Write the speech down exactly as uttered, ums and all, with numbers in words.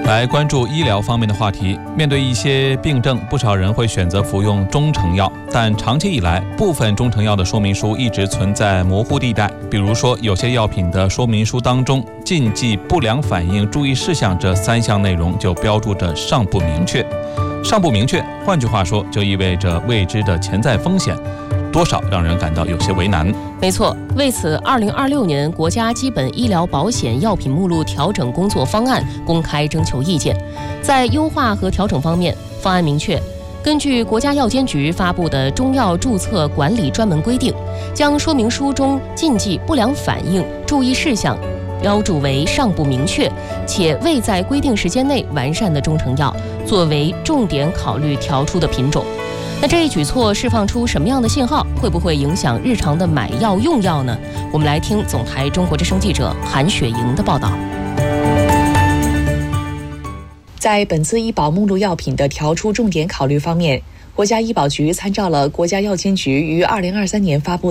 来关注医疗方面的话题。面对一些病症，不少人会选择服用中成药，但长期以来，部分中成药的说明书一直存在模糊地带。比如说，有些药品的说明书当中，禁忌、不良反应、注意事项这三项内容就标注着尚不明确。尚不明确，换句话说，就意味着未知的潜在风险，多少让人感到有些为难。 没错，为此二零二六年国家基本医疗保险药品目录调整工作方案公开征求意见。在优化和调整方面，方案明确，根据国家药监局发布的中药注册管理专门规定，将说明书中禁忌、不良反应、注意事项标注为尚不明确且未在规定时间内完善的中成药作为重点考虑调出的品种。那这一举措释放出什么样的信号？会不会影响日常的买药用药呢？我们来听总台中国之声记者韩雪莹的报道。 在本次医保目录药品的调出重点考虑方面，国家医保局参照了国家药监局于二零二三年发布